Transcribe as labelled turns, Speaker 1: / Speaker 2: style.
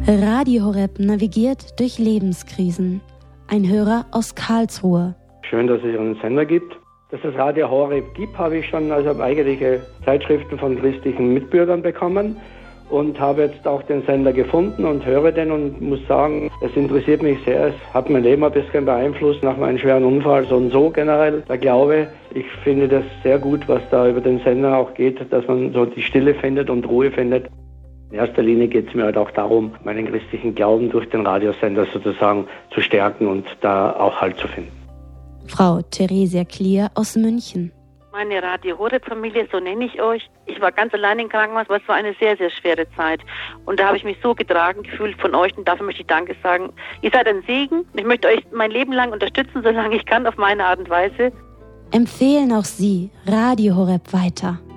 Speaker 1: Radio Horeb navigiert durch Lebenskrisen. Ein Hörer aus Karlsruhe.
Speaker 2: Schön, dass es einen Sender gibt. Dass es Radio Horeb gibt, habe ich schon eigentliche Zeitschriften von christlichen Mitbürgern bekommen und habe jetzt auch den Sender gefunden und höre den und muss sagen, es interessiert mich sehr. Es hat mein Leben ein bisschen beeinflusst nach meinem schweren Unfall, so und so generell. Der Glaube, ich finde das sehr gut, was da über den Sender auch geht, dass man so die Stille findet und Ruhe findet. In erster Linie geht es mir halt auch darum, meinen christlichen Glauben durch den Radiosender sozusagen zu stärken und da auch Halt zu finden.
Speaker 1: Frau Theresia Klier aus München.
Speaker 3: Meine Radio Horeb-Familie, so nenne ich euch. Ich war ganz allein im Krankenhaus, aber es war eine sehr, sehr schwere Zeit. Und da habe ich mich so getragen gefühlt von euch und dafür möchte ich Danke sagen. Ihr seid ein Segen. Ich möchte euch mein Leben lang unterstützen, solange ich kann, auf meine Art und Weise.
Speaker 1: Empfehlen auch Sie Radio Horeb weiter.